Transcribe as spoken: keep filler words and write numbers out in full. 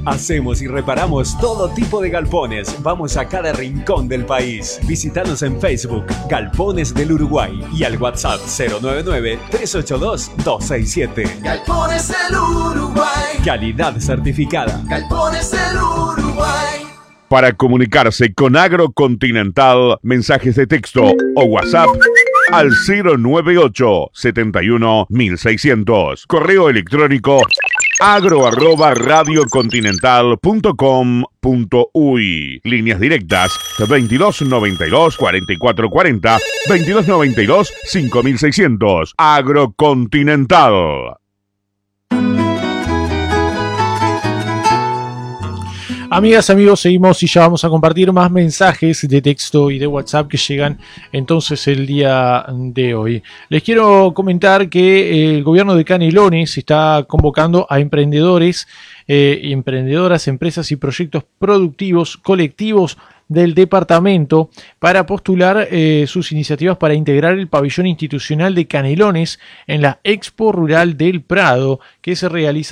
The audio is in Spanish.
Hacemos y reparamos todo tipo de galpones. Vamos a cada rincón del país. Visítanos en Facebook, Galpones del Uruguay, y al WhatsApp cero nueve nueve, tres ocho dos, dos seis siete. Galpones del Uruguay. Calidad certificada. Galpones del Uruguay. Para comunicarse con Agrocontinental, mensajes de texto o WhatsApp al cero nueve ocho, setenta y uno, mil seiscientos. Correo electrónico agro arroba radiocontinental punto com punto uy. Líneas directas veintidós noventa y dos, cuarenta y cuatro cuarenta, veintidós noventa y dos, cinco mil seiscientos. Agrocontinental. Amigas, amigos, seguimos y ya vamos a compartir más mensajes de texto y de WhatsApp que llegan entonces el día de hoy. Les quiero comentar que el gobierno de Canelones está convocando a emprendedores, eh, emprendedoras, empresas y proyectos productivos colectivos del departamento para postular eh, sus iniciativas para integrar el pabellón institucional de Canelones en la Expo Rural del Prado, que se realiza